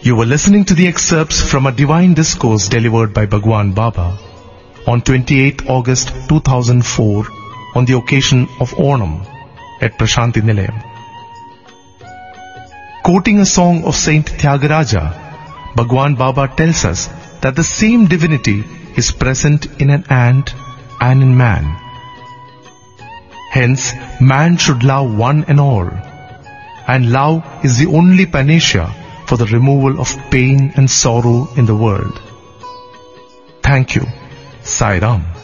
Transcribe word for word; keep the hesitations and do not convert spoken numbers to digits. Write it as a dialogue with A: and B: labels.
A: You were listening to the excerpts from a divine discourse delivered by Bhagwan Baba on twenty-eighth August two thousand four on the occasion of Onam at Prashanti Nilayam. Quoting a song of Saint Tyagaraja, Bhagwan Baba tells us that the same divinity is present in an ant and in man. Hence, man should love one and all, and love is the only panacea for the removal of pain and sorrow in the world. Thank you. Sai Ram.